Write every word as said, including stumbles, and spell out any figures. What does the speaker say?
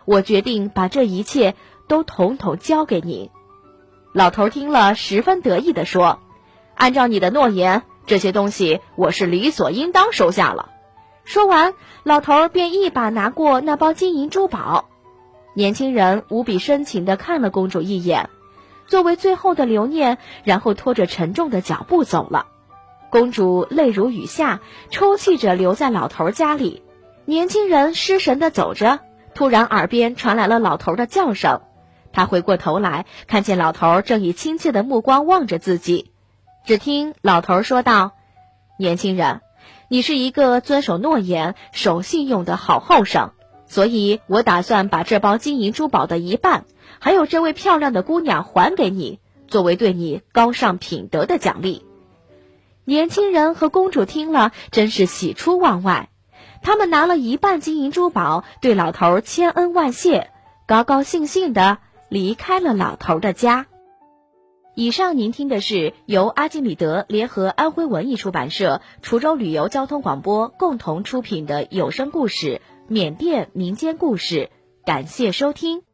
我决定把这一切都统统交给您。”老头听了十分得意地说：“按照你的诺言，这些东西我是理所应当收下了。”说完，老头便一把拿过那包金银珠宝。年轻人无比深情地看了公主一眼，作为最后的留念，然后拖着沉重的脚步走了。公主泪如雨下，抽泣着留在老头家里。年轻人失神地走着，突然耳边传来了老头的叫声。他回过头来，看见老头正以亲切的目光望着自己。只听老头说道：“年轻人，你是一个遵守诺言、守信用的好后生，所以我打算把这包金银珠宝的一半，还有这位漂亮的姑娘还给你，作为对你高尚品德的奖励。”年轻人和公主听了，真是喜出望外。他们拿了一半金银珠宝，对老头千恩万谢，高高兴兴地离开了老头的家。以上您听的是由阿基米德联合安徽文艺出版社、滁州旅游交通广播共同出品的有声故事《缅甸民间故事》，感谢收听。